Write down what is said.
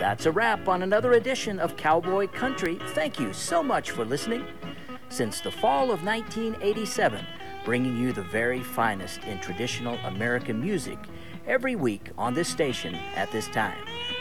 That's a wrap on another edition of Cowboy Country. Thank you so much for listening. Since the fall of 1987, bringing you the very finest in traditional American music every week on this station at this time.